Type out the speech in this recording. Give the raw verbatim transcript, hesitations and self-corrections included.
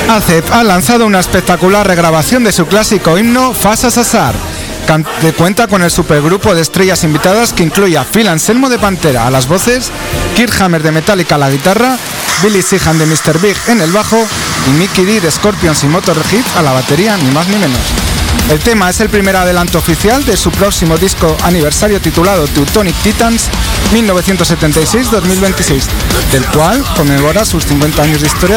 Acep ha lanzado una espectacular regrabación de su clásico himno Fasa Sassar, que cuenta con el supergrupo de estrellas invitadas que incluye a Phil Anselmo de Pantera a las voces, Kirk Hammett de Metallica a la guitarra, Billy Sheehan de míster Big en el bajo y Mikkey Dee de Scorpions y Motorhead a la batería, ni más ni menos. El tema es el primer adelanto oficial de su próximo disco aniversario titulado Teutonic Titans mil novecientos setenta y seis a dos mil veintiséis, del cual conmemora sus cincuenta años de historia